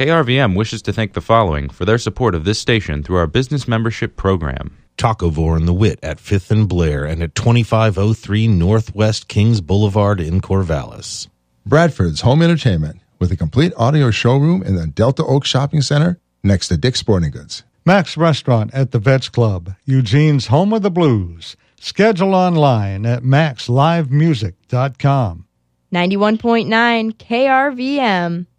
KRVM wishes to thank the following for their support of this station through our business membership program. Tacovore and the Wit at 5th and Blair and at 2503 Northwest Kings Boulevard in Corvallis. Bradford's Home Entertainment with a complete audio showroom in the Delta Oak Shopping Center next to Dick's Sporting Goods. Max Restaurant at the Vets Club, Eugene's home of the blues. Schedule online at maxlivemusic.com. 91.9 KRVM.